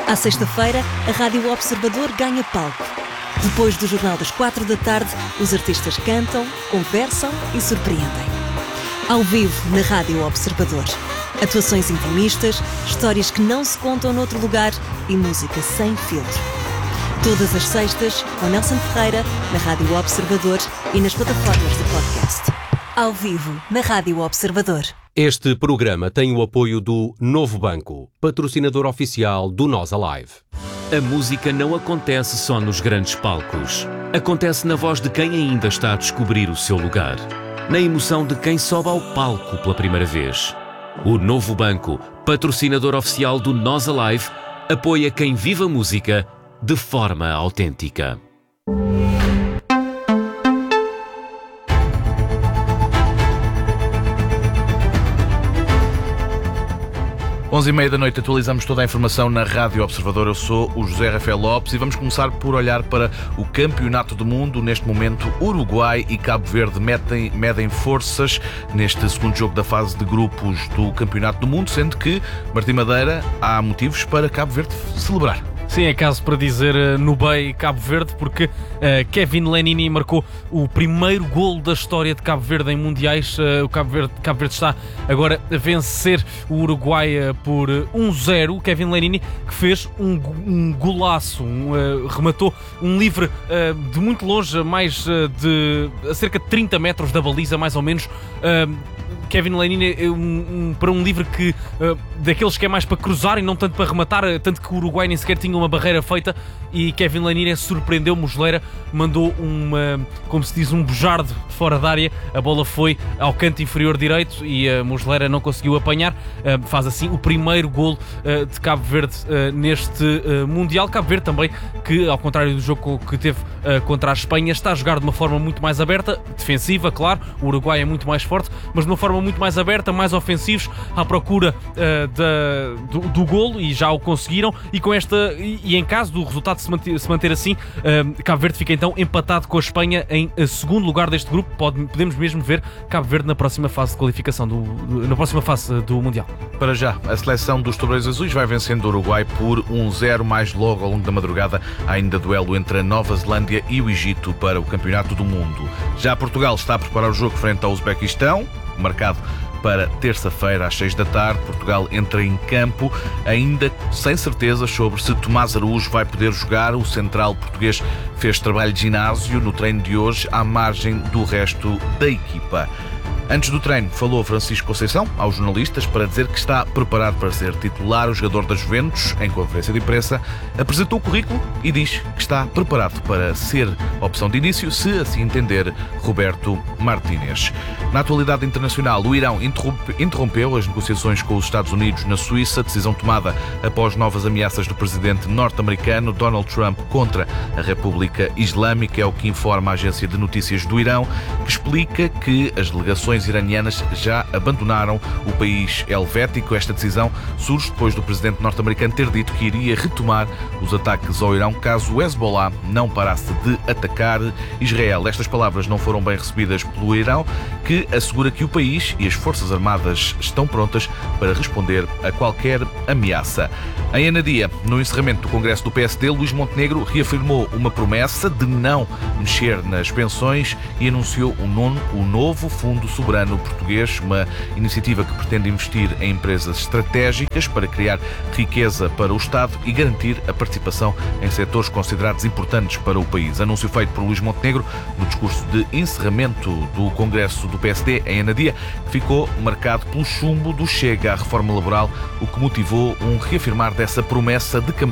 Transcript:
À sexta-feira, a Rádio Observador ganha palco. Depois do Jornal das 4 da tarde, os artistas cantam, conversam e surpreendem. Ao vivo, na Rádio Observador. Atuações intimistas, histórias que não se contam noutro lugar e música sem filtro. Todas as sextas, com Nelson Ferreira, na Rádio Observador e nas plataformas de podcast. Ao vivo, na Rádio Observador. Este programa tem o apoio do Novo Banco, patrocinador oficial do Nós Alive. A música não acontece só nos grandes palcos. Acontece na voz de quem ainda está a descobrir o seu lugar. Na emoção de quem sobe ao palco pela primeira vez. O Novo Banco, patrocinador oficial do Nós Alive, apoia quem vive a música de forma autêntica. 11h30 da noite, atualizamos toda a informação na Rádio Observador. Eu sou o José Rafael Lopes e vamos começar por olhar para o Campeonato do Mundo. Neste momento, Uruguai e Cabo Verde medem forças neste segundo jogo da fase de grupos do Campeonato do Mundo, sendo que, Martim Madeira, há motivos para Cabo Verde celebrar. Sim, é caso para dizer no Bay Cabo Verde, porque Kevin Lenini marcou o primeiro golo da história de Cabo Verde em mundiais. O Cabo Verde está agora a vencer o Uruguai por 1-0. Kevin Lenini, que fez um golaço, rematou um livre de muito longe, a cerca de 30 metros da baliza, mais ou menos. Kevin Lenini para um livre daqueles que é mais para cruzar e não tanto para rematar, tanto que o Uruguai nem sequer tinha uma barreira feita, e Kevin Lenini surpreendeu Muslera, mandou como se diz, um bujardo fora da área. A bola foi ao canto inferior direito e a Muslera não conseguiu apanhar. Faz assim o primeiro golo de Cabo Verde neste Mundial. Cabo Verde também, que ao contrário do jogo que teve contra a Espanha, está a jogar de uma forma muito mais aberta, defensiva, claro. O Uruguai é muito mais forte, mas de uma forma muito mais aberta, mais ofensivos, à procura do golo, e já o conseguiram. E em caso do resultado se manter assim, Cabo Verde fica então empatado com a Espanha em segundo lugar deste grupo. Podemos mesmo ver Cabo Verde na próxima fase de qualificação na próxima fase do Mundial. Para já, a seleção dos Toureiros Azuis vai vencendo o Uruguai por 1-0, mais logo ao longo da madrugada há ainda duelo entre a Nova Zelândia e o Egito para o Campeonato do Mundo. Já Portugal está a preparar o jogo frente ao Uzbequistão, marcado para terça-feira às 6 da tarde. Portugal entra em campo ainda sem certezas sobre se Tomás Araújo vai poder jogar. O central português fez trabalho de ginásio no treino de hoje, à margem do resto da equipa. Antes do treino, falou Francisco Conceição aos jornalistas para dizer que está preparado para ser titular. O jogador da Juventus, em conferência de imprensa, apresentou o currículo e diz que está preparado para ser opção de início, se assim entender Roberto Martínez. Na atualidade internacional, o Irão interrompeu as negociações com os Estados Unidos na Suíça, decisão tomada após novas ameaças do presidente norte-americano Donald Trump contra a República Islâmica. É o que informa a agência de notícias do Irão, que explica que as delegações iranianas já abandonaram o país helvético. Esta decisão surge depois do presidente norte-americano ter dito que iria retomar os ataques ao Irão caso o Hezbollah não parasse de atacar Israel. Estas palavras não foram bem recebidas pelo Irão, que assegura que o país e as Forças Armadas estão prontas para responder a qualquer ameaça. Em Anadia, no encerramento do Congresso do PSD, Luís Montenegro reafirmou uma promessa de não mexer nas pensões e anunciou o novo Fundo Soberano Português, uma iniciativa que pretende investir em empresas estratégicas para criar riqueza para o Estado e garantir a participação em setores considerados importantes para o país. Anúncio feito por Luís Montenegro no discurso de encerramento do Congresso do PSD em Anadia, que ficou marcado pelo chumbo do Chega à reforma laboral, o que motivou um reafirmar dessa promessa de campanha